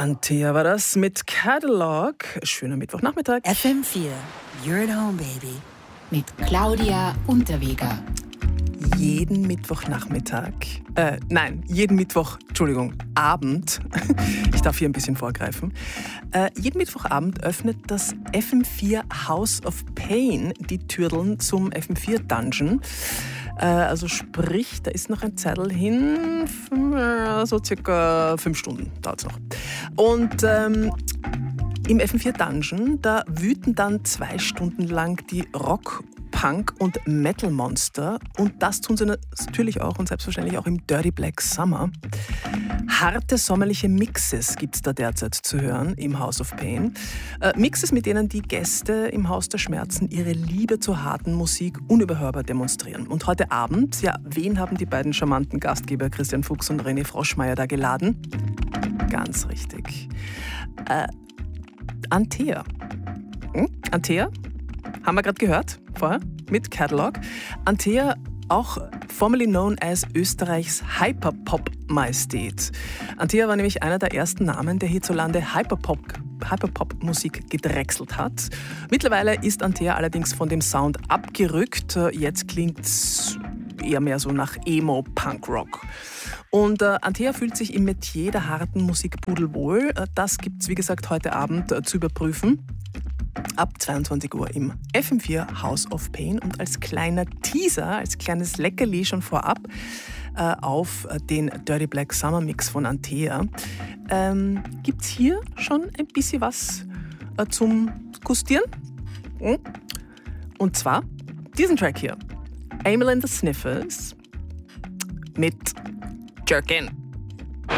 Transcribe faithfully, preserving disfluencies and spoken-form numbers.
Antea war das mit Catalog. Schöner Mittwochnachmittag. F M vier, You're at Home, Baby. Mit Claudia Unterweger. Jeden Mittwochnachmittag, äh, nein, jeden Mittwoch, Entschuldigung, Abend, ich darf hier ein bisschen vorgreifen, äh, jeden Mittwochabend öffnet das F M vier House of Pain die Türen zum F M vier Dungeon. Äh, also sprich, da ist noch ein Zettel hin, äh, so circa fünf Stunden dauert es noch. Und ähm, im F M vier Dungeon, da wüten dann zwei Stunden lang die Rock- Punk- und Metal-Monster und das tun sie natürlich auch und selbstverständlich auch im Dirty Black Summer. Harte sommerliche Mixes gibt es da derzeit zu hören im House of Pain. Äh, Mixes, mit denen die Gäste im Haus der Schmerzen ihre Liebe zur harten Musik unüberhörbar demonstrieren. Und heute Abend, ja, wen haben die beiden charmanten Gastgeber Christian Fuchs und René Froschmeier da geladen? Ganz richtig. Äh, Antea. Hm? Antea? Haben wir gerade gehört, vorher, mit Catalog. Antea, auch formerly known as Österreichs Hyperpop-Majestät. Antea war nämlich einer der ersten Namen, der hierzulande Hyperpop, Hyperpop-Musik gedrechselt hat. Mittlerweile ist Antea allerdings von dem Sound abgerückt. Jetzt klingt's eher mehr so nach Emo-Punk-Rock. Und äh, Antea fühlt sich im Metier der harten Musik pudelwohl. Das gibt's, wie gesagt, heute Abend äh, zu überprüfen. Ab zweiundzwanzig Uhr im F M vier House of Pain und als kleiner Teaser, als kleines Leckerli schon vorab äh, auf den Dirty Black Summer Mix von Antea ähm, gibt es hier schon ein bisschen was äh, zum Gustieren. Hm? Und zwar diesen Track hier, Emil and the Sniffers mit Jerkin.